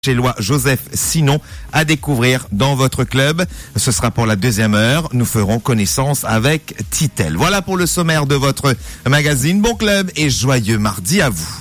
Gélois Joseph Sinon à découvrir dans votre club. Ce sera pour la deuxième heure. Nous ferons connaissance avec Titel. Voilà pour le sommaire de votre magazine. Bon club et joyeux mardi à vous.